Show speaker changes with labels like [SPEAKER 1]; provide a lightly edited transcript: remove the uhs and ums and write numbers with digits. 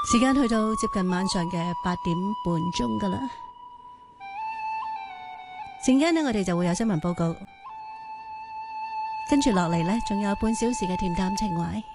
[SPEAKER 1] 時間去到接近晚上嘅8點半噶啦，陣間呢，我哋就會有新聞報告，跟住落嚟呢，仲有半小時嘅恬淡情懷。